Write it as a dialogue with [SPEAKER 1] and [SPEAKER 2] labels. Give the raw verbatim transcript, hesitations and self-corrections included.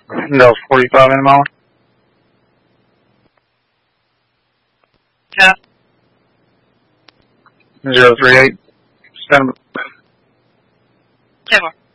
[SPEAKER 1] No, forty-five in the mile.
[SPEAKER 2] ten.
[SPEAKER 1] Zero three eight. Stand by.
[SPEAKER 2] ten more.